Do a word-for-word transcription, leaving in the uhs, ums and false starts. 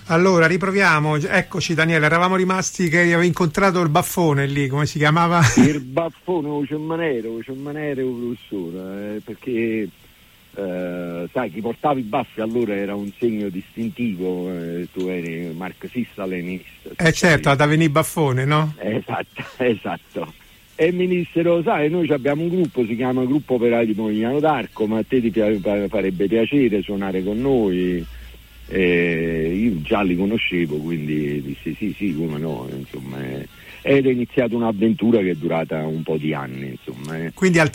Allora riproviamo, eccoci Daniele, eravamo rimasti che avevi incontrato il baffone lì, come si chiamava? Il baffone, voce manero, voce manero professore, eh, perché eh, sai, chi portava i baffi allora era un segno distintivo, eh, tu eri marxista-leninista. Eh certo, ad avvenire baffone, no? Esatto, esatto. E mi dissero, sai, noi abbiamo un gruppo, si chiama Gruppo Operaio di Pomigliano d'Arco, ma a te ti farebbe piacere suonare con noi? Eh, io già li conoscevo, quindi dissi sì sì come no, insomma, eh, ed è iniziata un'avventura che è durata un po' di anni, insomma, eh. Quindi al